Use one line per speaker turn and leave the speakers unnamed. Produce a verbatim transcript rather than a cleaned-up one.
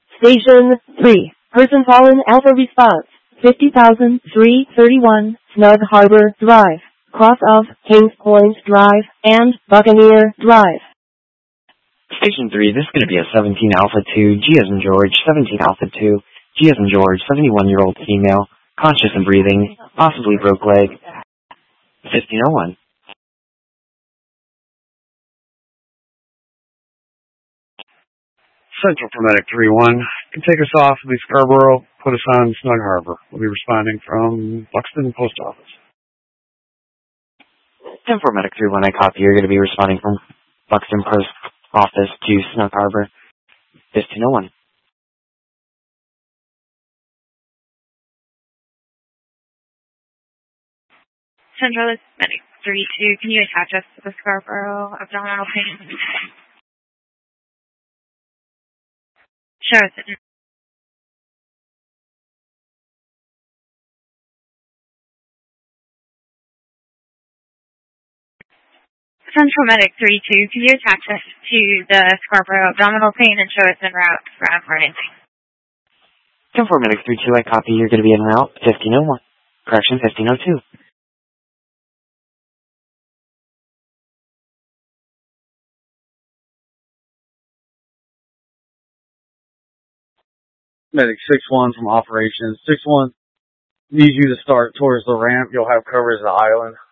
Station three. Person fallen Alpha response. fifty thousand three hundred thirty-one Snug Harbor Drive. Cross of Kings Point Drive and Buccaneer Drive.
Station three, this is going to be a seventeen Alpha two, G as in George, seventeen Alpha two, G as in George, seventy-one-year-old female, conscious and breathing, possibly broke leg, fifteen oh one.
Central Paramedic three one, can take us off of the Scarborough, put us on Snug Harbor. We'll be responding from Buxton Post Office.
ten four Medic three one, I copy. You're going to be responding from Buxton Post Office to Snug Harbor, fifteen oh one.
Central Medic three two, can you attach us to the Scarborough abdominal pain? Show us it. Central Medic three two, can you attach us to the Scarborough abdominal pain and show us en route from emergency?
ten four Medic three two, I copy. You're going to be en route, fifteen oh one. Correction, fifteen oh two.
Medic six one from operations. six one needs you to start towards the ramp. You'll have coverage of the island.